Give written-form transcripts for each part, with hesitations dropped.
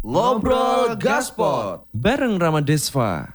Ngobrol Gaspot bareng Ramadesva.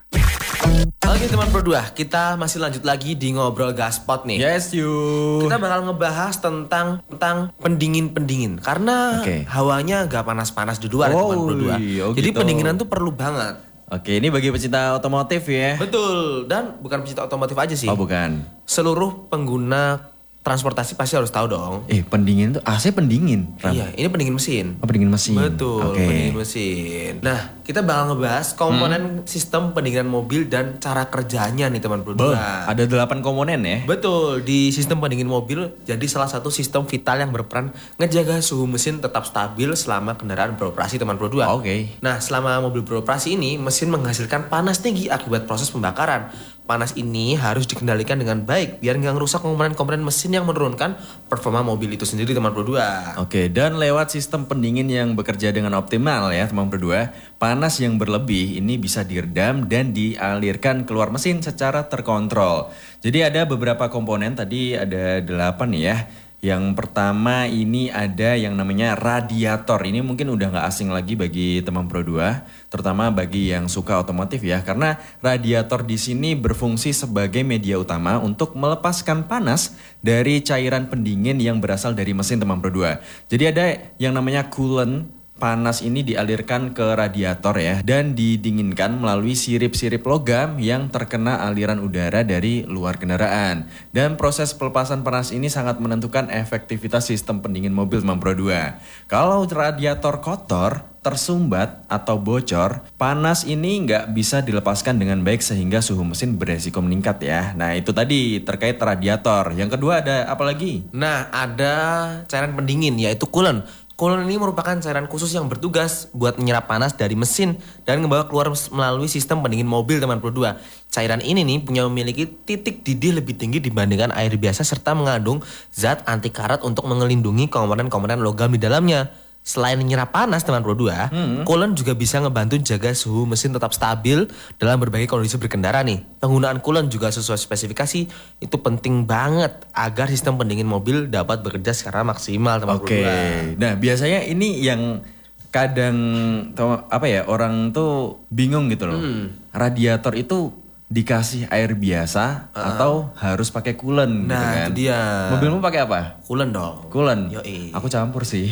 Oke teman Pro 2, kita masih lanjut lagi di Ngobrol Gaspot nih. Yes you. Kita bakal ngebahas tentang pendingin-pendingin. Karena hawanya gak panas-panas di luar teman Pro 2. Jadi gitu. pendinginan tuh perlu banget. Oke, ini bagi pecinta otomotif ya. Betul, dan bukan pecinta otomotif aja sih. Oh bukan. Seluruh pengguna transportasi pasti harus tahu dong. Pendingin tuh AC pendingin. Ram. Iya, ini pendingin mesin. Oh, pendingin mesin. Betul, pendingin mesin. Nah, kita bakal ngebahas komponen sistem pendinginan mobil dan cara kerjanya nih teman Pro 2. Ada 8 komponen ya? Betul, di sistem pendingin mobil jadi salah satu sistem vital yang berperan ngejaga suhu mesin tetap stabil selama kendaraan beroperasi teman Pro 2. Oke. Nah, selama mobil beroperasi ini, mesin menghasilkan panas tinggi akibat proses pembakaran. Panas ini harus dikendalikan dengan baik biar nggak ngerusak komponen-komponen mesin yang menurunkan performa mobil itu sendiri teman Pro 2. Oke, dan lewat sistem pendingin yang bekerja dengan optimal ya teman Pro 2, panas yang berlebih ini bisa diredam dan dialirkan keluar mesin secara terkontrol. Jadi ada beberapa komponen, tadi ada 8 nih ya. Yang pertama ini ada yang namanya radiator. Ini mungkin udah gak asing lagi bagi teman Pro 2, terutama bagi yang suka otomotif ya. Karena radiator di sini berfungsi sebagai media utama untuk melepaskan panas dari cairan pendingin yang berasal dari mesin teman Pro 2. Jadi ada yang namanya coolant. Panas ini dialirkan ke radiator ya dan didinginkan melalui sirip-sirip logam yang terkena aliran udara dari luar kendaraan. Dan proses pelepasan panas ini sangat menentukan efektivitas sistem pendingin mobil teman Pro 2. Kalau radiator kotor, tersumbat atau bocor, panas ini nggak bisa dilepaskan dengan baik sehingga suhu mesin beresiko meningkat ya. Nah itu tadi terkait radiator. Yang kedua ada apa lagi? Nah ada cairan pendingin yaitu coolant. Coolant ini merupakan cairan khusus yang bertugas buat menyerap panas dari mesin dan membawa keluar melalui sistem pendingin mobil teman Pro 2. Cairan ini nih memiliki titik didih lebih tinggi dibandingkan air biasa serta mengandung zat anti karat untuk melindungi komponen-komponen logam di dalamnya. Selain menyerap panas teman Pro 2, coolant juga bisa ngebantu jaga suhu mesin tetap stabil dalam berbagai kondisi berkendara nih. Penggunaan coolant juga sesuai spesifikasi itu penting banget agar sistem pendingin mobil dapat bekerja secara maksimal teman Pro 2. Nah biasanya ini yang kadang orang tuh bingung gitu loh. Radiator itu dikasih air biasa atau harus pakai coolant gitu kan. Nah itu dia. Mobilmu pakai apa? Coolant dong. Coolant? Yoi. Aku campur sih.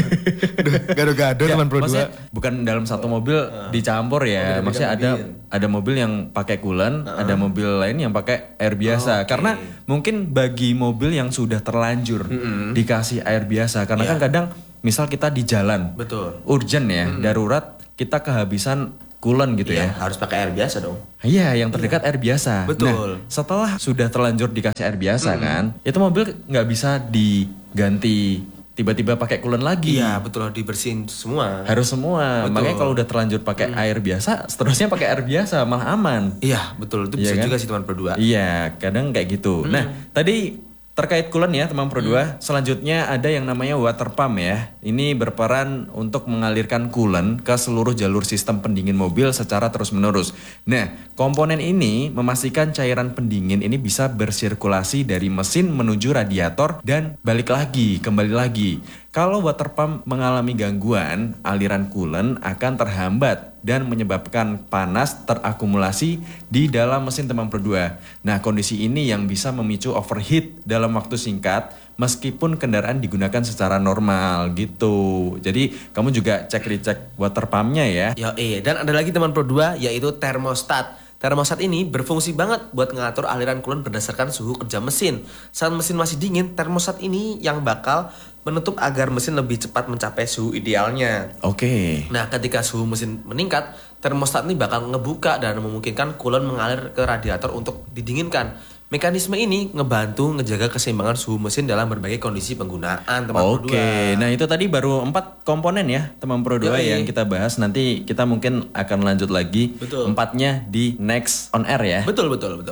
Gado-gado teman Pro 2. Bukan dalam satu mobil dicampur ya. Maksudnya ada mobil yang pakai coolant, ada mobil lain yang pakai air biasa. Karena mungkin bagi mobil yang sudah terlanjur dikasih air biasa. Karena kan kadang misal kita di jalan. Betul. Urgent ya, darurat kita kehabisan coolant gitu ya. Harus pakai air biasa dong. Iya, yang terdekat air biasa. Betul. Nah, setelah sudah terlanjur dikasih air biasa kan, itu mobil nggak bisa diganti tiba-tiba pakai coolant lagi. Iya, betul, dibersihin semua. Harus semua. Betul. Makanya kalau udah terlanjur pakai air biasa, seterusnya pakai air biasa malah aman. Iya, betul. Itu bisa juga sih teman Pro 2. Iya, kadang kayak gitu. Nah, tadi terkait coolant ya teman Pro 2, selanjutnya ada yang namanya water pump ya. Ini berperan untuk mengalirkan coolant ke seluruh jalur sistem pendingin mobil secara terus-menerus. Nah, komponen ini memastikan cairan pendingin ini bisa bersirkulasi dari mesin menuju radiator dan kembali lagi. Kalau water pump mengalami gangguan, aliran coolant akan terhambat dan menyebabkan panas terakumulasi di dalam mesin teman Pro 2. Nah, kondisi ini yang bisa memicu overheat dalam waktu singkat meskipun kendaraan digunakan secara normal gitu. Jadi, kamu juga cek-recek water pumpnya ya. Dan ada lagi teman Pro 2 yaitu termostat. Termostat ini berfungsi banget buat ngatur aliran coolant berdasarkan suhu kerja mesin. Saat mesin masih dingin, termostat ini yang bakal menutup agar mesin lebih cepat mencapai suhu idealnya. Oke. Nah, ketika suhu mesin meningkat, termostat ini bakal ngebuka dan memungkinkan coolant mengalir ke radiator untuk didinginkan. Mekanisme ini ngebantu ngejaga keseimbangan suhu mesin dalam berbagai kondisi penggunaan teman Pro 2. Oke, nah itu tadi baru 4 komponen ya teman Pro 2 yang kita bahas. Nanti kita mungkin akan lanjut lagi 4-nya di next on air ya. Betul.